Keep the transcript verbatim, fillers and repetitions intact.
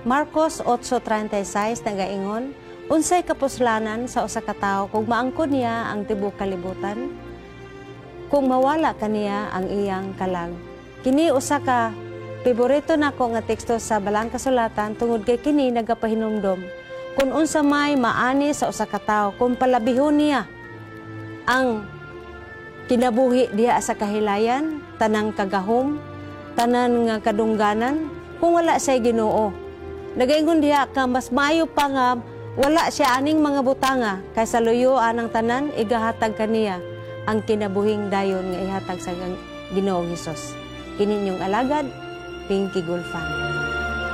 Marcos eight thirty-six nagaingon, unsay kapuslanan sa usa ka tawo kung maangkon niya ang tibuok kalibutan, kung mawala kaniya ang iyang kalag. Kini usa ka paborito nako nga teksto sa Balang Kasulatan tungod kay kini nagapahinumdom kung unsa may maani sa usa ka tawo kung palabihon niya ang kinabuhi diha sa kahilayan, tanang kagahom, tanan nga kadungganan, kung wala siya Ginoo. Nagaingon diha ka mas maayo pa nga wala siya aning mga butanga kaysa luyo anang tanan igahatag kaniya ang kinabuhing dayon nga ihatag sa Ginoong Hesus. Kini inyong alagad, Pinky Gulfan.